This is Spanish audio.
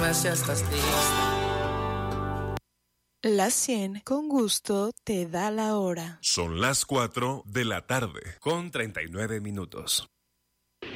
si estás triste. La 100 con gusto te da la hora. Son las 4 de la tarde, con 39 minutos.